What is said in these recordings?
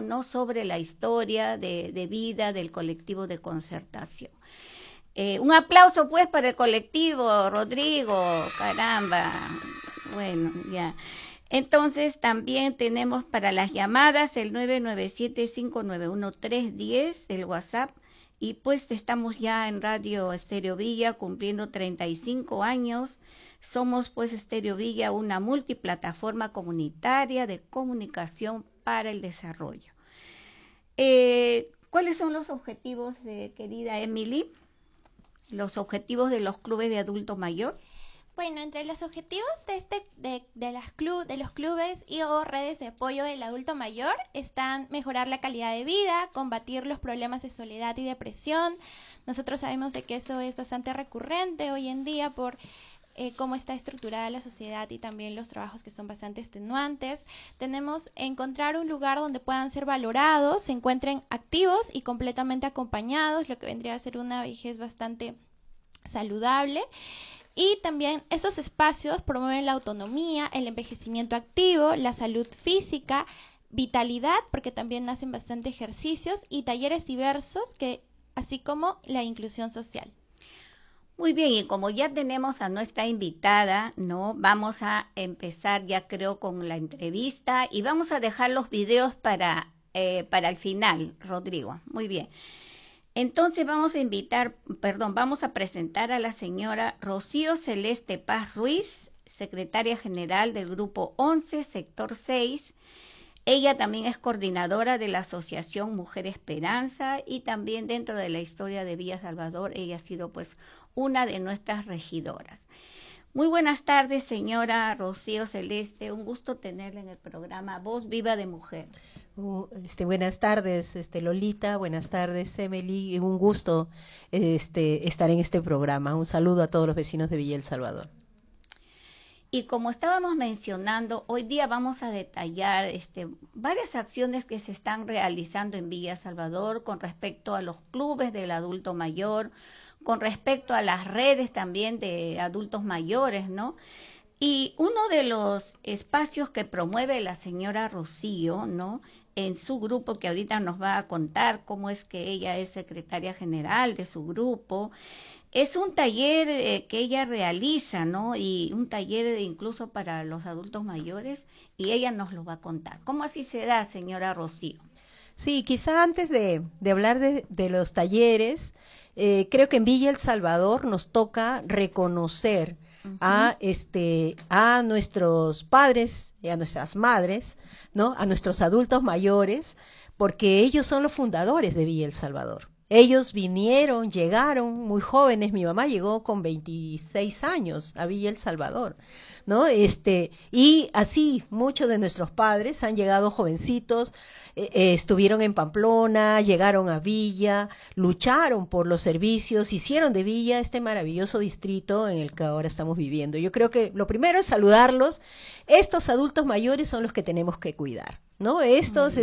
¿no? Sobre la historia de vida del colectivo de Concertación. Un aplauso pues para el colectivo, Rodrigo, caramba. Bueno, ya. Entonces también tenemos para las llamadas el 997-591-310, el WhatsApp. Y pues estamos ya en Radio Estéreo Villa cumpliendo 35 años. Somos pues Estéreo Villa una multiplataforma comunitaria de comunicación para el desarrollo. ¿Cuáles son los objetivos, querida Emily? Los objetivos de los clubes de adulto mayor. Bueno, entre los objetivos de los clubes y o redes de apoyo del adulto mayor están mejorar la calidad de vida, combatir los problemas de soledad y depresión. Nosotros sabemos de que eso es bastante recurrente hoy en día por cómo está estructurada la sociedad y también los trabajos que son bastante extenuantes. Tenemos encontrar un lugar donde puedan ser valorados, se encuentren activos y completamente acompañados, lo que vendría a ser una vejez bastante saludable. Y también esos espacios promueven la autonomía, el envejecimiento activo, la salud física, vitalidad, porque también hacen bastante ejercicios y talleres diversos, así como la inclusión social. Muy bien, y como ya tenemos a nuestra invitada, ¿no? Vamos a empezar ya creo con la entrevista y vamos a dejar los videos para el final, Rodrigo. Muy bien. Entonces vamos a presentar a la señora Rocío Celeste Paz Ruiz, secretaria general del Grupo 11, Sector 6. Ella también es coordinadora de la Asociación Mujer Esperanza y también dentro de la historia de Villa Salvador, ella ha sido pues una de nuestras regidoras. Muy buenas tardes, señora Rocío Celeste. Un gusto tenerla en el programa Voz Viva de Mujer. Buenas tardes, Lolita. Buenas tardes, Emily. Un gusto estar en este programa. Un saludo a todos los vecinos de Villa El Salvador. Y como estábamos mencionando, hoy día vamos a detallar varias acciones que se están realizando en Villa Salvador con respecto a los clubes del adulto mayor, con respecto a las redes también de adultos mayores, ¿no? Y uno de los espacios que promueve la señora Rocío, ¿no? En su grupo, que ahorita nos va a contar cómo es que ella es secretaria general de su grupo, es un taller que ella realiza, ¿no? Y un taller incluso para los adultos mayores, y ella nos lo va a contar. ¿Cómo así se da, señora Rocío? Sí, quizá antes de hablar de los talleres, creo que en Villa El Salvador nos toca reconocer a nuestros padres y a nuestras madres, ¿no? A nuestros adultos mayores, porque ellos son los fundadores de Villa El Salvador. Ellos llegaron muy jóvenes. Mi mamá llegó con 26 años a Villa El Salvador, ¿no? Y así muchos de nuestros padres han llegado jovencitos, estuvieron en Pamplona, llegaron a Villa, lucharon por los servicios, hicieron de Villa este maravilloso distrito en el que ahora estamos viviendo. Yo creo que lo primero es saludarlos. Estos adultos mayores son los que tenemos que cuidar, ¿no? Estos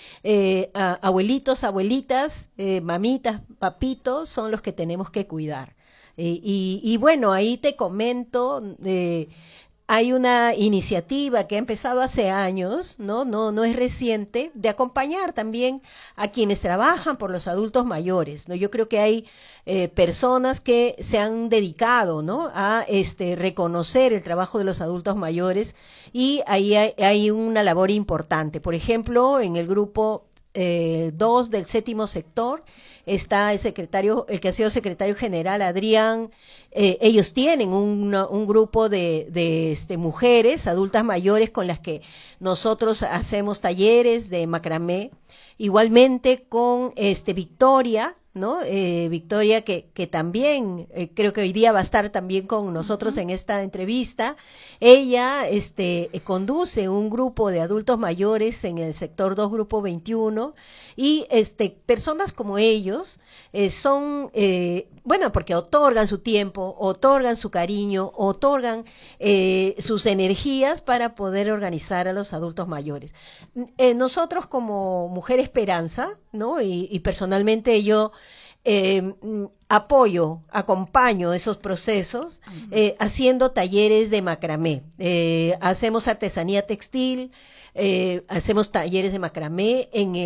abuelitos, abuelitas, mamitas, papitos son los que tenemos que cuidar. Y bueno, ahí te comento, hay una iniciativa que ha empezado hace años, no es reciente, de acompañar también a quienes trabajan por los adultos mayores, ¿no? Yo creo que hay personas que se han dedicado, ¿no? A reconocer el trabajo de los adultos mayores, y ahí hay una labor importante. Por ejemplo, en el grupo 2 del 7º sector está el que ha sido secretario general, Adrián. Ellos tienen un grupo de mujeres adultas mayores con las que nosotros hacemos talleres de macramé, igualmente con Victoria, ¿no? Victoria que también creo que hoy día va a estar también con nosotros en esta entrevista. Ella conduce un grupo de adultos mayores en el sector 2, grupo 21, y personas como ellos son, bueno, porque otorgan su tiempo, otorgan su cariño, otorgan sus energías para poder organizar a los adultos mayores. Nosotros como Mujer Esperanza, ¿no? Y personalmente yo acompaño esos procesos haciendo talleres de macramé. Hacemos artesanía textil, hacemos talleres de macramé en